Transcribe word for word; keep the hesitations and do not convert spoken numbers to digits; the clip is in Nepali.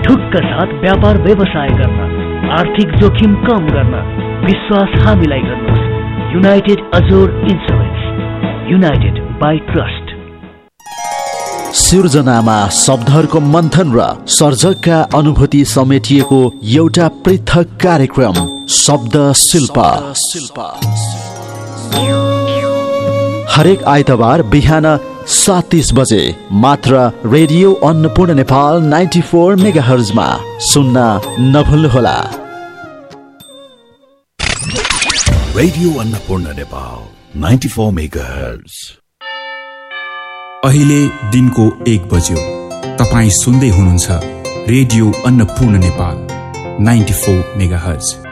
ढुक्क साथ व्यापार व्यवसाय गर्न, आर्थिक जोखिम कम गर्न विश्वास हामीलाई गर्नुहोस्। United Azor insurance, United by trust. सिर्जनामा शब्दहरूको मन्थन र सर्जकका अनुभूति समेटिएको एउटा पृथक कार्यक्रम शब्द शिल्प। हरेक आइतबार बिहान सात तीस बजे मात्र radio Annapurna Nepal ninety four mega हर्जमा सुन्न नभुल्नुहोला। Radio Annapurna Nepal ninety four mega hertz. अहिले दिनको एक बज्यो। तपाईँ सुन्दै हुनुहुन्छ radio Annapurna Nepal ninety four mega hertz.